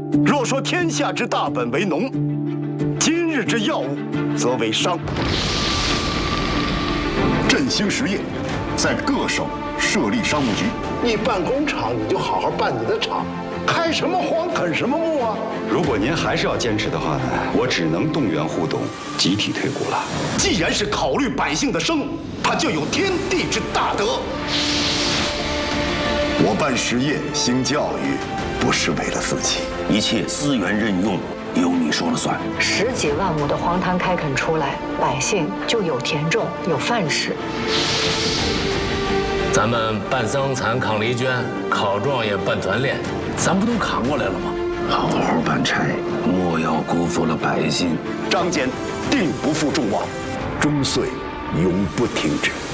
若说天下之大本为农，今日之要务则为商。振兴实业，在各省设立商务局。 你办工厂，你就好好办你的厂，开什么荒啃什么木啊！ 如果您还是要坚持的话呢，我只能动员户董集体退股了。 既然是考虑百姓的生，他就有天地之大德。我办实业兴教育，不是为了自己， 一切资源任用由你说了算。 10几万亩的荒滩开垦出来，百姓就有田种，有饭吃。 咱们办桑蚕、抗黎娟、考状元、办团练，咱不都扛过来了吗？ 好好办差，莫要辜负了百姓。 张俭定不负众望， 终岁永不停止。